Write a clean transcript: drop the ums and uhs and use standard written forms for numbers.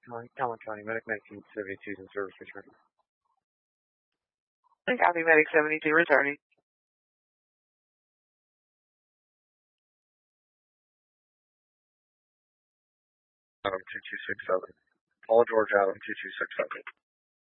Allen County Medic 1972 in service returning. Copy, Medic 72 returning. 2267. Paul George Allen 2267.